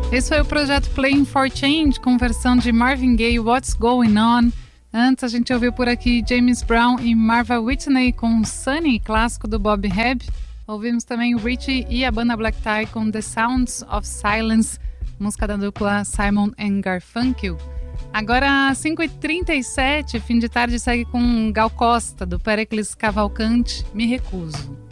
Esse foi o projeto Playing for Change, com versão de Marvin Gaye, What's Going On. Antes a gente ouviu por aqui James Brown e Marva Whitney com Sunny, clássico do Bob Hebb. Ouvimos também Richie e a banda Black Tie com The Sounds of Silence, música da dupla Simon & Garfunkel. Agora, 5h37, fim de tarde, segue com Gal Costa, do Péricles Cavalcante, Me Recuso.